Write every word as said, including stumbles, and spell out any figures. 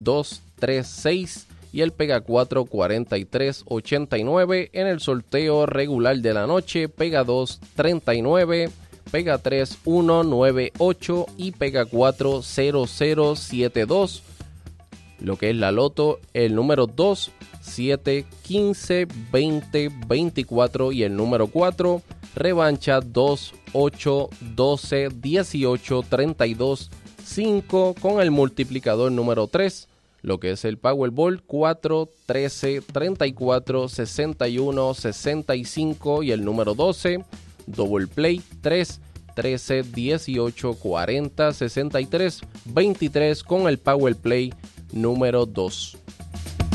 dos tres seis y el Pega cuatro cuarenta y tres ochenta y nueve. En el sorteo regular de la noche, Pega dos treinta y nueve, Pega tres ciento noventa y ocho y Pega cuatro cero cero siete dos. Lo que es la loto, el número dos, siete, quince, veinte, veinticuatro y el número cuatro, revancha dos, ocho, doce, dieciocho, treinta y dos, cinco con el multiplicador número tres. Lo que es el Powerball, cuatro, trece, treinta y cuatro, sesenta y uno, sesenta y cinco y el número doce. Double Play, tres, trece, dieciocho, cuarenta, sesenta y tres, veintitrés con el Power Play número dos.